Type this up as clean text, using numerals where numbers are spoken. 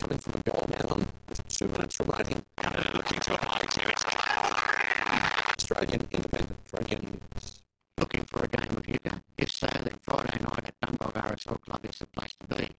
coming from a goal down with 2 minutes remaining. Looking to a high here. It's Australian Independent Radio News. looking for a game of euchre. If so, then Friday night at Dundalk RSL Club is the place to be.